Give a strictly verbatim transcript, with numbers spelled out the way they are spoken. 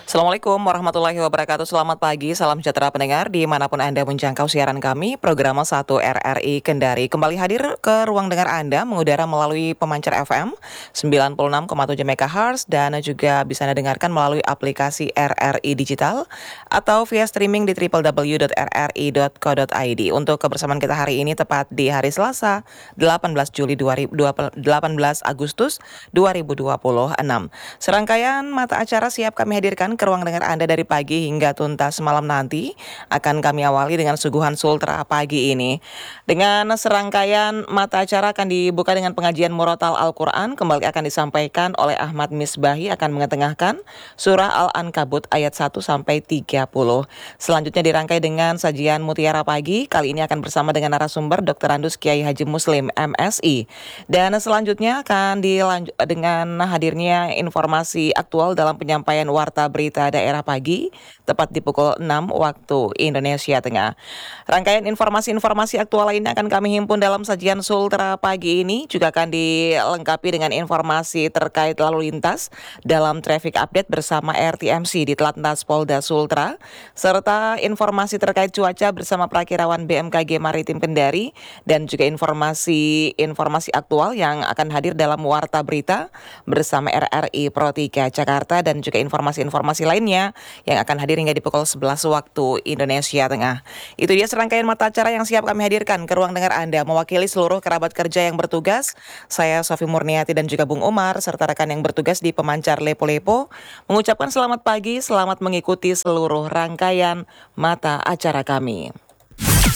Assalamualaikum warahmatullahi wabarakatuh. Selamat pagi, salam sejahtera pendengar dimanapun Anda menjangkau siaran kami. Program satu R R I Kendari kembali hadir ke ruang dengar Anda mengudara melalui pemancar F M sembilan puluh enam koma tujuh MHz dan juga bisa Anda dengarkan melalui aplikasi R R I Digital atau via streaming di w w w titik r r i titik co titik i d. Untuk kebersamaan kita hari ini tepat di hari Selasa delapan belas Juli dua ribu dua puluh delapan belas Agustus dua ribu dua puluh enam. Serangkaian mata acara siap kami hadirkan ke ruang dengar Anda dari pagi hingga tuntas malam nanti. Akan kami awali dengan suguhan Sultra pagi ini. Dengan serangkaian mata acara akan dibuka dengan pengajian Murotal Al-Quran. Kembali akan disampaikan oleh Ahmad Misbahi, akan mengetengahkan surah Al-Ankabut ayat satu sampai tiga puluh. Selanjutnya dirangkai dengan sajian Mutiara Pagi. Kali ini akan bersama dengan narasumber doktor Andus Kiai Haji Muslim M Si. Dan selanjutnya akan dilanjut dengan hadirnya informasi aktual dalam penyampaian warta berita daerah pagi tepat di pukul enam waktu Indonesia Tengah. Rangkaian informasi-informasi aktual lainnya akan kami himpun dalam sajian Sultra pagi ini, juga akan dilengkapi dengan informasi terkait lalu lintas dalam traffic update bersama R T M C di Telantas Polda Sultra, serta informasi terkait cuaca bersama Prakirawan B M K G Maritim Kendari, dan juga informasi-informasi aktual yang akan hadir dalam warta berita bersama R R I Pro tiga Jakarta, dan juga informasi-informasi lainnya yang akan hadir hingga di pukul sebelas waktu Indonesia Tengah. Itu dia serangkaian mata acara yang siap kami hadirkan ke ruang dengar Anda. Mewakili seluruh kerabat kerja yang bertugas, saya Sofi Murniati dan juga Bung Umar serta rekan yang bertugas di pemancar Lepo-Lepo mengucapkan selamat pagi, selamat mengikuti seluruh rangkaian mata acara kami.